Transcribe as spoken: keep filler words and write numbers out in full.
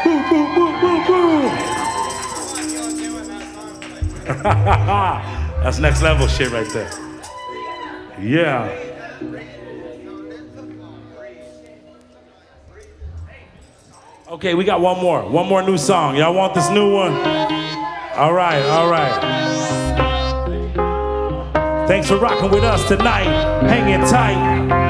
Boo, boo, boo, boo, boo. That's next level shit right there. Yeah. Okay, we got one more. One more new song. Y'all want this new one? All right, all right. Thanks for rocking with us tonight. Hanging tight.